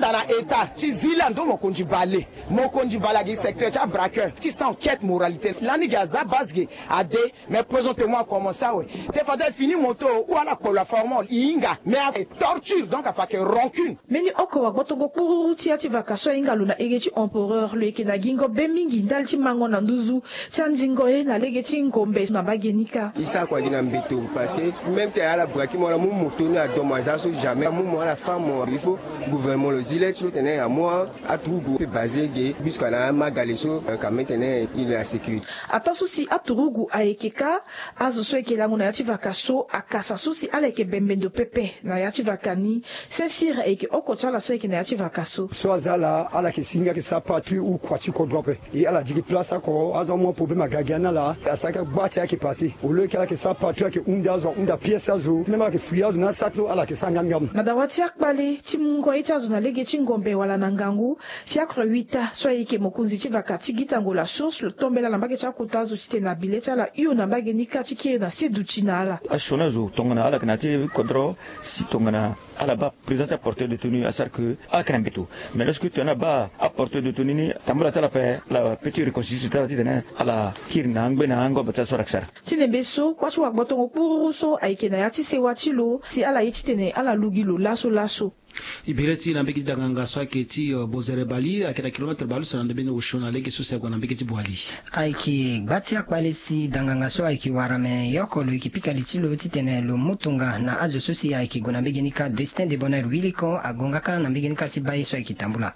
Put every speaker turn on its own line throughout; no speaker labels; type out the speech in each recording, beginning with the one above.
na état ti zila ndo mokonzi bala gi secteur cha braqueur ti sans enquête moralité lani gaza basge ade mais présente-moi comment ça ouais te fadel fini moto ou ala pour la forme inga mais torture donc afin que rancune
meni oko wa botongo pour ti vakaso inga luna egechi empereur le kenagingo bemingi ndalchi mango na nduzu chanzingo e na legechi ngombe na bagenika
isa kwa gina mbeto parce que même te ala braki mo la mu moto na dommage so jamais mu la femme il faut gouvernement le zilet so tenait à moi à tout basé jusqu'à la magaleso quand maintenant il est à sécurité
atasusi aturugu aekeka azoso ekelango na yati vakaso akasa susi aleke bembendo pepe na yati vakani sensira eke okochala so eke na yati vakaso
so azala ala ke singa ke sapatu ou kwati ko drope et ala digi place ko azo mo problème agagana la asaka bati yake passé au lieu kala ke sapatu yake unda pièce azo même ke fuya na saklo ala ke sangangam
na dawati akbale timungo itazo na lege chingombe wala nangangu fiakre 8 so eke mokunzi ti vakati gitango la source le tombela na mbage cha kutazo chite na bileta la iyo na mbage nika chike na seduchina ala
ashonazo tongana ala kanati kodro si tongana ala ba présence à portée de tenue à dire que ala kanambeto mais lorsque tu en as pas à portée de tenue ni tambula tala pe la petite reconstitution tala tena ala kirna ngbena ngo bata soraksar
tinebeso kwachi wa botongo puruso aikena yati sewachilo si ala yichitene ala lugilo laso
ibireti na mbiki danganga swake ti bozere bali akena kilometre balu sana ndebene ushona lege susa kwa na mbiki bwali
aiki batia kwalesi danganga so aiki warame yokolo ikipika litilo titene lo mutunga na azo susi aiki gona mbiki nika destin de bonheur wiliko agongaka na mbiki nika tibai so aiki tambula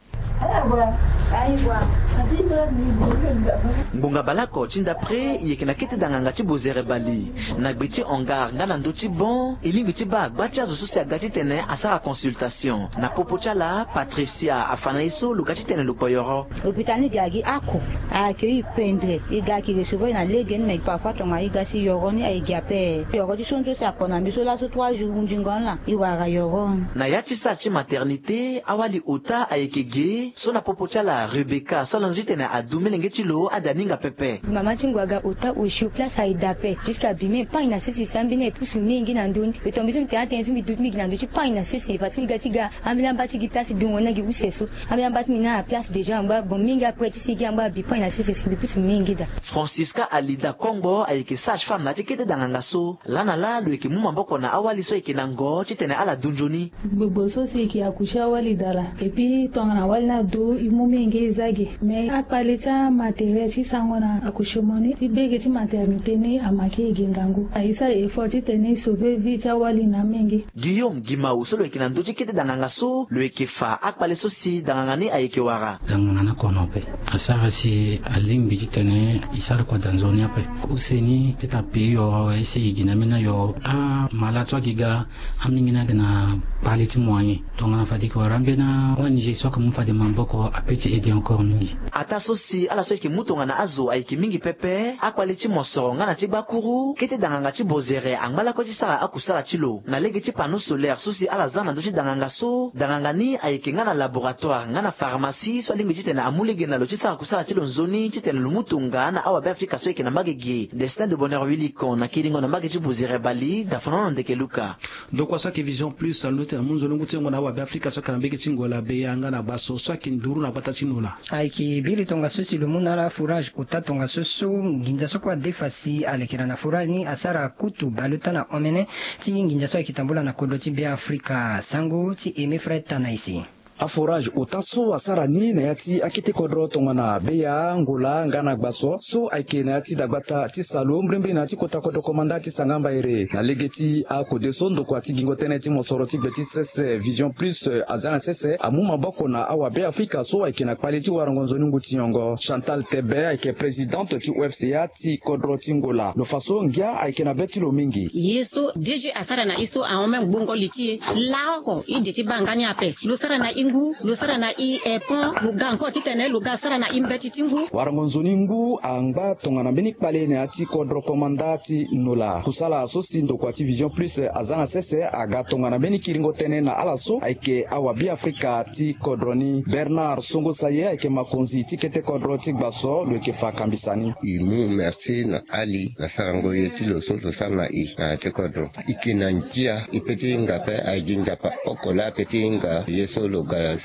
ngunga balako chinda pre yekena kete danganga ti bozere bali na gbiti ongar ngana ndo ti bon ilingi ti ba gbati azo susi agati tene asara consultation na popo chala Patricia afana iso lugati tene lupoyoro
hôpital gagi ako akei pendre igaki recevoir na legen mais parfois ton mari gasi yoroni ay gape yoro ti sonto sa kona biso la so 3 jours njingona iwara yoron
na yati sa ti maternité awali ota ayekege so na popo chala Rebecca so lanjite na adumelenge ti lo adaninga pepe
mama chingwaga ota ushu place ay dape jusqu'à bime pa ina sisi sambine pusu mingi na nduni betombiso mte atenzu mi dut mingi na nduni pa ina sisi facile gatiga ambila ti gi place dungo na gi useso ambila mina place déjà amba bon mingi après ti sigi amba bi pa ina sisi si pusu mingi da
Francisca Alida Kombo ayeke sage femme na tikete danganga so lana la lo eke muma mboko na awali so eke nango titene ala dunjoni
gbogbo so si eke akusha wali dala et puis tongana wali na do imume nge zagi mais akpaleta matériel ti sangona akushomoni ti bege ti maternité ni amake gengangu aisa effort ti tene sauver vie ta wali na mengi
Guillaume Gimau so lo eke nando tikete danganga so lo eke fa akpale so si danganga ni ayeke wara
danganga na konope asara si alimbi ti tene isara kwa danzoni ape useni teta pe yo ese igina mena yo a malatwa giga amingina gna pali ti moyen tongana fadi ko rambe na wani je soka mu fadi mamboko apeti aider encore mingi
ata so si ala so eke mutonga na azo ayeke mingi pepe akpale ti mosoro ngana ti gbakuru kete danganga ti bozere angmala ko ti sara akusala ti lo na lege ti panneau solaire so si ala zana ndo ti danganga so danganga ni ayeke ngana laboratoire ngana pharmacie so alingi ti tene amulege na lo ti sara kusala ti lo nzoni ti tene lo mutunga na awa be afrika so yeke na mbage ge destin de bonheur wiliko na kilingo na mbage ti bozere bali dafonono ndeke luka
donc kwa saki vision plus alunote na munzolo ngutengo na awa be afrika so kana mbege ti ngola be yanga na baso so kinduru na bata ti nola
aiki biri tonga sosi lo munala fourage uta tonga soso nginja so kwa defasi alekera na fourage ni asara kutu baluta na omene ti nginja so kitambula na kodo ti be afrika sango ti eme freta na isi
a forage utaso asara ni na yati akite kodro tongana beya ngula ngana gbaso so aike na yati dagbata ti salo mbrembri na ti kota kodo komanda ti sangamba ere na legeti a kode sondo kwa ti gingo tene ti mosoro ti gbeti sese vision plus azana sese amuma bako na awa be afrika so aike na kpali ti warangonzo ningu ti yongo Chantal Tebe aike presidente ti UFCA ti kodro ti ngola lo faso ngia aike na beti lo mingi
yeso DG asara na iso a omen gbongo liti lao ide ti bangani ape lo sara na ingu lo sara na i pon lo ganko titene lo ga sara na imbeti tingu
warangonzoni ngu angba tongana beni kpale ne ati kodro komanda ti nola kusala asosi ndo kwa ti vision plus azana sese aga tongana beni kiringo tene na alaso aike awa bi afrika ti kodroni Bernard Songo Saye aike makonzi ti kete kodro ti gbaso lo eke fa kambisani
imu merci na ali na sarango yeti lo so sana i na te kodro ikina njia ipeti ngape ajinja pa okola peti nga yeso lo ga